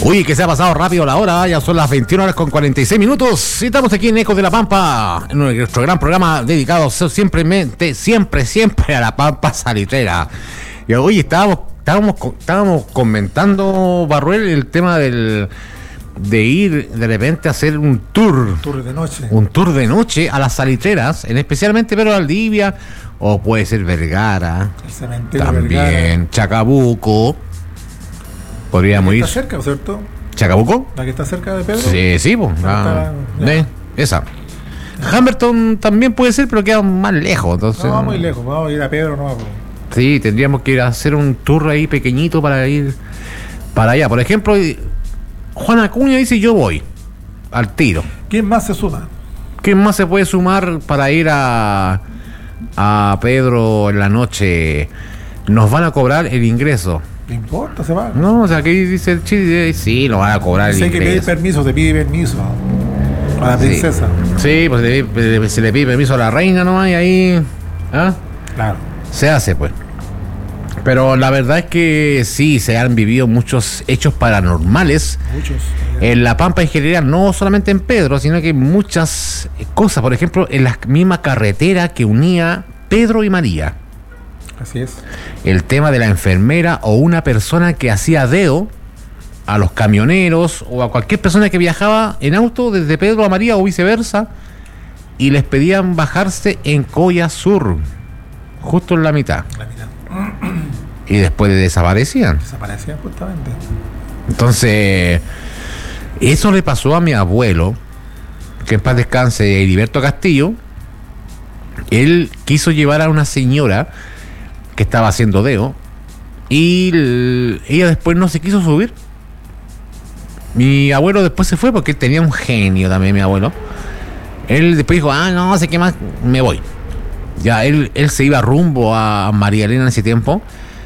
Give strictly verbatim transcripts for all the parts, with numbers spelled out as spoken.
Uy, que se ha pasado rápido la hora, ya son las veintiuna horas con cuarenta y seis minutos. Y estamos aquí en Ecos de la Pampa, en nuestro gran programa dedicado siempre, siempre, siempre a la Pampa salitrera. Y hoy estábamos, estábamos, estábamos comentando, Barruel, el tema del de ir de repente a hacer un tour. Un tour de noche. Un tour de noche a las salitreras, en especialmente Pedro Valdivia, o puede ser Vergara, el cementerio también Vergara. Chacabuco. Podríamos ir. Está cerca, ¿cierto? ¿Chacabuco? La que está cerca de Pedro. Sí, sí, pues. La, está, de, esa. Humberton también puede ser, pero queda más lejos. Entonces, no, muy lejos. Vamos a ir a Pedro, no. Sí, tendríamos que ir a hacer un tour ahí pequeñito para ir para allá. Por ejemplo, Juan Acuña dice: yo voy al tiro. ¿Quién más se suma? ¿Quién más se puede sumar para ir a, a Pedro en la noche? Nos van a cobrar el ingreso. ¿Le importa? ¿Se va? No, o sea, aquí dice el Chile, sí, nos van a cobrar el Sé ingreso. que pide permiso, se pide permiso a la princesa. Sí, sí, pues se le, se le pide permiso a la reina nomás y ahí, ¿ah? Claro. Se hace, pues. Pero la verdad es que sí, se han vivido muchos hechos paranormales. Muchos. En La Pampa en general, no solamente en Pedro, sino que muchas cosas. Por ejemplo, en la misma carretera que unía Pedro y María. Así es. El tema de la enfermera o una persona que hacía deo a los camioneros o a cualquier persona que viajaba en auto desde Pedro a María o viceversa, y les pedían bajarse en Coya Sur, justo en la mitad. La mitad. Y después desaparecían. Desaparecían justamente. Entonces, eso le pasó a mi abuelo, que en paz descanse, Heriberto Castillo. Él quiso llevar a una señora que estaba haciendo deo y l- ella después no se quiso subir. Mi abuelo después se fue porque él tenía un genio también, mi abuelo. Él después dijo: ah, no sé qué más, me voy. Ya él, él se iba rumbo a María Elena en ese tiempo,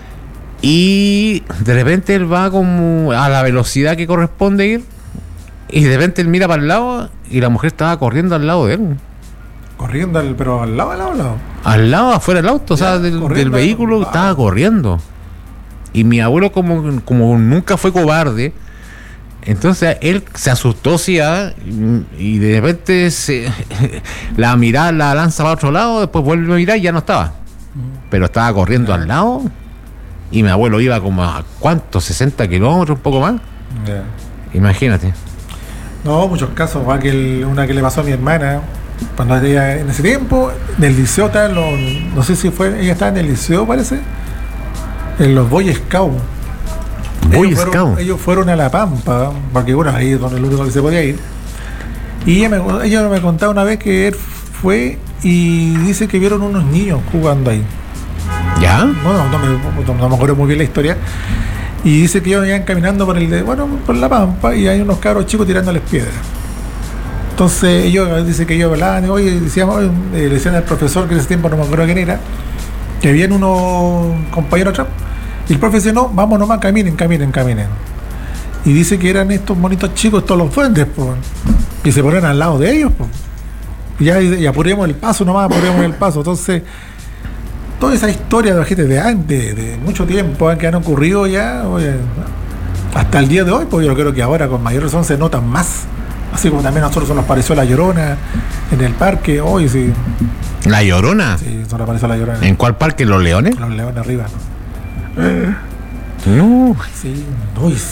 y de repente él va como a la velocidad que corresponde ir, y de repente él mira para el lado y la mujer estaba corriendo al lado de él. Corriendo, al, pero al lado, al lado, al lado. Al lado, afuera del auto, o sea, Ya, del, corriendo, del vehículo, ah. estaba corriendo. Y mi abuelo, como, como nunca fue cobarde, entonces él se asustó, sí, ¿ah? y, y de repente se, la mirada la lanza para otro lado, después vuelve a mirar y ya no estaba. Pero estaba corriendo Ya. al lado, y mi abuelo iba como a ¿cuánto? sesenta kilómetros, un poco más. Ya. Imagínate. No, muchos casos. Va que el- una que le pasó a mi hermana, cuando ella, en ese tiempo, en el liceo, estaba en los- no sé si fue, ella estaba en el liceo, parece, en los Boy Scouts. Boy ellos, fueron, Scout. ellos fueron a La Pampa, porque bueno, ahí es donde el único que se podía ir. Y ella me, ella me contaba una vez que él fue y dice que vieron unos niños jugando ahí. ¿Ya? Bueno, no me, no me acuerdo muy bien la historia. Y dice que ellos iban caminando por el de, bueno, por La Pampa, y hay unos cabros chicos tirándoles piedras. Entonces ellos, dice que ellos hablaban, oye, decíamos, eh, le decían al profesor, que en ese tiempo no me acuerdo quién era, que habían unos compañeros atrás, y el profe dice: no, vamos nomás, caminen, caminen, caminen. Y dice que eran estos monitos chicos, todos los duendes, pues, y se ponen al lado de ellos, pues. Y ya y apuremos el paso nomás, apuremos el paso. Entonces, toda esa historia de la gente de antes, de mucho tiempo, ¿eh? Que han ocurrido ya, oye, hasta el día de hoy, pues yo creo que ahora con mayor razón se notan más. Así como también a nosotros nos pareció la Llorona en el parque, hoy sí, ¿La Llorona? sí, nos apareció la Llorona. ¿En cuál parque? ¿Los Leones? Los leones arriba. No. Sí, uy,